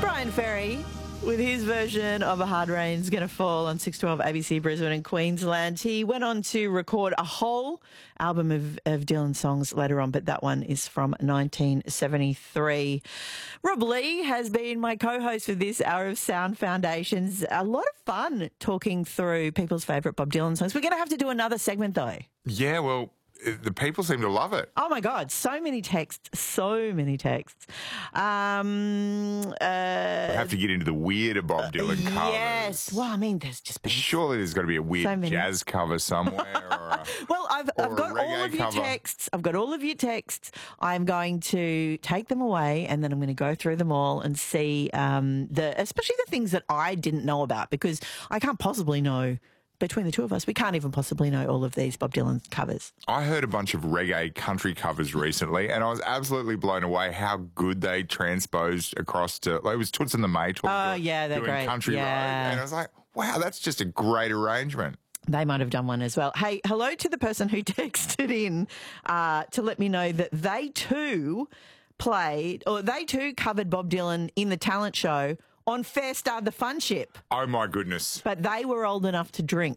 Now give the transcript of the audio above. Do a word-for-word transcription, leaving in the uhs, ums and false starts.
Brian Ferry with his version of A Hard Rain's Gonna Fall on six twelve A B C Brisbane and Queensland. He went on to record a whole album of, of Dylan songs later on, but that one is from nineteen seventy-three. Rob Lee has been my co-host for this hour of Sound Foundations. A lot of fun talking through people's favourite Bob Dylan songs. We're going to have to do another segment though. Yeah, well, the people seem to love it. Oh, my God. So many texts. So many texts. Um, uh, We have to get into the weirder Bob Dylan covers. Yes. Well, I mean, there's just been... Surely there's got to be a weird So many. jazz cover somewhere. Or a, Well, I've, or I've a got all reggae of your cover. texts. I've got all of your texts. I'm going to take them away and then I'm going to go through them all and see um, the, especially the things that I didn't know about, because I can't possibly know, between the two of us, we can't even possibly know all of these Bob Dylan covers. I heard a bunch of reggae country covers recently, and I was absolutely blown away how good they transposed across to. Like, it was Toots and the Maytals. Oh, yeah, they're doing great. Country Yeah. Road, and I was like, wow, that's just a great arrangement. They might have done one as well. Hey, hello to the person who texted in uh, to let me know that they too played, or they too covered Bob Dylan in the talent show on Fair Star the Fun Ship, Oh my goodness! but they were old enough to drink.